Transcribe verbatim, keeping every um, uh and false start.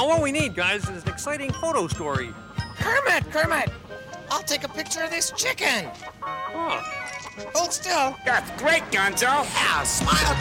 Now what we need, guys, is an exciting photo story. Kermit, Kermit! I'll take a picture of this chicken. Huh. Hold still. That's great, Gonzo. Yeah, smile,